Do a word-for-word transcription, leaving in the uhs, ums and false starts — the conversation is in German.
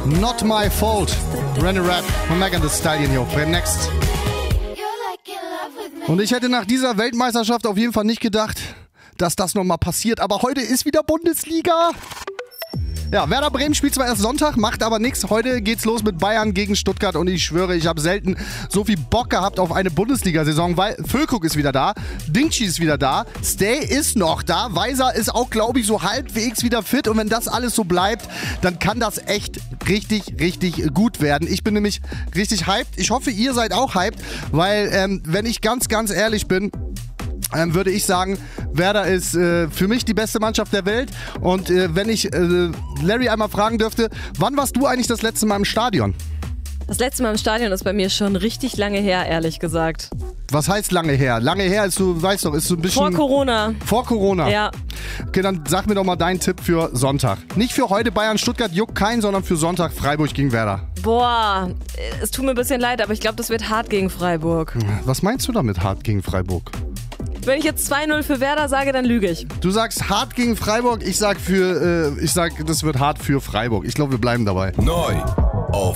Not My Fault. René Rapp und Megan Thee Stallion hier auf Next. Und ich hätte nach dieser Weltmeisterschaft auf jeden Fall nicht gedacht, dass das nochmal passiert. Aber heute ist wieder Bundesliga. Ja, Werder Bremen spielt zwar erst Sonntag, macht aber nichts. Heute geht's los mit Bayern gegen Stuttgart und ich schwöre, ich habe selten so viel Bock gehabt auf eine Bundesliga-Saison, weil Füllkrug ist wieder da, Dingchi ist wieder da, Stay ist noch da, Weiser ist auch, glaube ich, so halbwegs wieder fit und wenn das alles so bleibt, dann kann das echt richtig, richtig gut werden. Ich bin nämlich richtig hyped. Ich hoffe, ihr seid auch hyped, weil, ähm, wenn ich ganz, ganz ehrlich bin, Ähm, würde ich sagen, Werder ist äh, für mich die beste Mannschaft der Welt. Und äh, wenn ich äh, Larry einmal fragen dürfte, wann warst du eigentlich das letzte Mal im Stadion? Das letzte Mal im Stadion ist bei mir schon richtig lange her, ehrlich gesagt. Was heißt lange her? Lange her ist, du weißt doch, ist so ein bisschen... Vor Corona. Vor Corona? Ja. Okay, dann sag mir doch mal deinen Tipp für Sonntag. Nicht für heute Bayern-Stuttgart, juckt keinen, sondern für Sonntag Freiburg gegen Werder. Boah, es tut mir ein bisschen leid, aber ich glaube, das wird hart gegen Freiburg. Was meinst du damit hart gegen Freiburg? Wenn ich jetzt zwei null für Werder sage, dann lüge ich. Du sagst hart gegen Freiburg, ich sag für, äh, ich sag, das wird hart für Freiburg. Ich glaube, wir bleiben dabei. Neu.